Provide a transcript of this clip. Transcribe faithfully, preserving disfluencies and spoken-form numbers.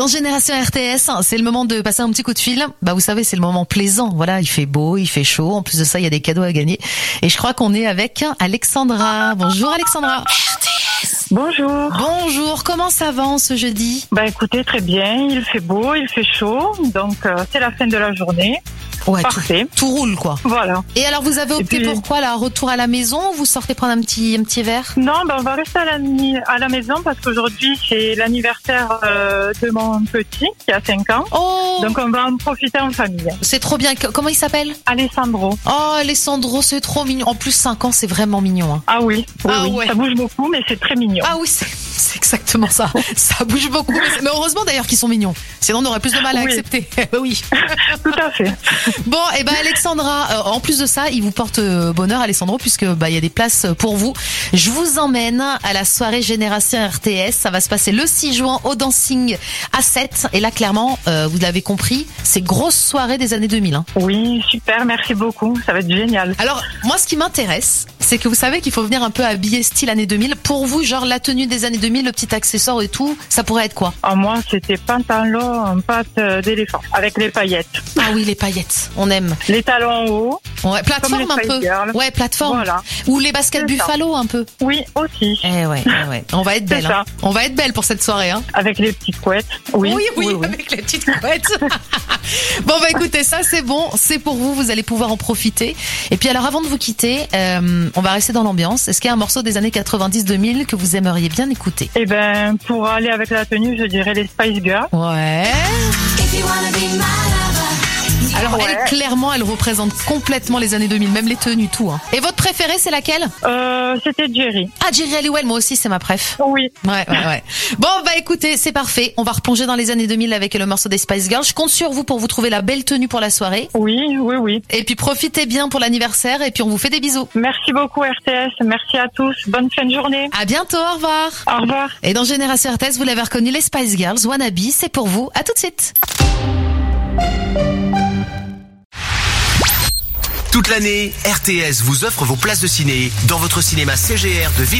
Dans Génération R T S, c'est le moment de passer un petit coup de fil. Bah, vous savez, c'est le moment plaisant. Voilà, il fait beau, il fait chaud. En plus de ça, il y a des cadeaux à gagner. Et je crois qu'on est avec Alexandra. Bonjour Alexandra. R T S. Bonjour. Bonjour, comment ça va en ce jeudi? Bah écoutez, très bien. Il fait beau, il fait chaud. Donc euh, c'est la fin de la journée. Ouais, parfait. Tout, tout roule quoi. Voilà. Et alors vous avez opté puis... pour quoi là? Retour à la maison ou vous sortez prendre un petit, un petit verre? Non, ben on va rester à la, à la maison parce qu'aujourd'hui c'est l'anniversaire euh, de mon petit qui a cinq ans. Oh. Donc on va en profiter en famille. C'est trop bien. Comment il s'appelle? Alessandro. Oh Alessandro, c'est trop mignon. En plus cinq ans, c'est vraiment mignon. Hein. Ah oui, oui, ah, oui. Ouais. Ça bouge beaucoup mais c'est très mignon. Ah oui, c'est, c'est exactement ça. Ça bouge beaucoup. Mais, mais heureusement d'ailleurs qu'ils sont mignons. Sinon on aurait plus de mal à oui. accepter. Oui. Tout à fait. Bon, et ben Alexandra, euh, en plus de ça, il vous porte euh, bonheur Alessandro puisque bah il y a des places pour vous. Je vous emmène à la soirée Génération R T S. Ça va se passer le six juin au Dancing à sept. Et là clairement, euh, vous l'avez compris, c'est grosse soirée des années deux mille. Hein. Oui, super, merci beaucoup. Ça va être génial. Alors moi, ce qui m'intéresse, c'est que vous savez qu'il faut venir un peu habillé style années deux mille. Pour vous, genre la tenue des années deux mille, le petit accessoire et tout, ça pourrait être quoi? Ah, moi, c'était pantalon en pâte d'éléphant avec les paillettes. Ah oui, les paillettes, on aime. Les talons en haut. Ouais, plateforme un peu. Girls. Ouais, plateforme. Voilà. Ou les baskets Buffalo un peu. Oui, aussi. Eh ouais, eh ouais. On va être belle. Hein. On va être belle pour cette soirée. Hein. Avec les petites couettes. Oui, oui, oui, oui, oui. avec les petites couettes. Bon bah écoutez, ça c'est bon, c'est pour vous, vous allez pouvoir en profiter. Et puis alors avant de vous quitter, euh, on va rester dans l'ambiance. Est-ce qu'il y a un morceau des années quatre-vingt-dix deux mille que vous aimeriez bien écouter? Eh ben, pour aller avec la tenue, je dirais les Spice Girls. Ouais. Alors ouais. elle, clairement, elle représente complètement les années deux mille, même les tenues, tout. Hein. Et votre préférée, c'est laquelle? euh, C'était Jerry. Ah, Jerry Halliwell, moi aussi, c'est ma préf. Oui. Ouais, ouais, ouais. Bon, bah écoutez, c'est parfait. On va replonger dans les années deux mille avec le morceau des Spice Girls. Je compte sur vous pour vous trouver la belle tenue pour la soirée. Oui, oui, oui. Et puis profitez bien pour l'anniversaire et puis on vous fait des bisous. Merci beaucoup R T S, merci à tous. Bonne fin de journée. À bientôt, au revoir. Au revoir. Et dans Génération R T S, vous l'avez reconnu, les Spice Girls, Wannabe, c'est pour vous. À tout de suite. Toute l'année, R T S vous offre vos places de ciné dans votre cinéma C G R de Ville.